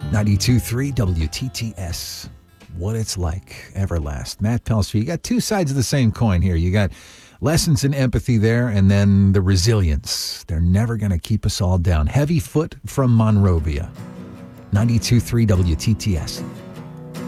92.3 WTTS. What it's like. Everlast. Matt Pelsford. You got two sides of the same coin here. You got lessons in empathy there, and then the resilience. They're never going to keep us all down. Heavy Foot from Monrovia. 92.3 WTTS.